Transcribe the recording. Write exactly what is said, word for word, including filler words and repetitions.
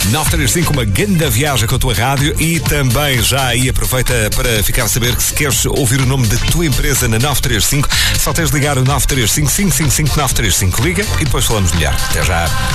nove três cinco, uma grande viagem com a tua rádio e também já aí aproveita para ficar a saber que se queres ouvir o nome da tua empresa na nove três cinco, só tens de ligar o nove três cinco, cinco cinco cinco, nove três cinco. Liga e depois falamos melhor. Até já.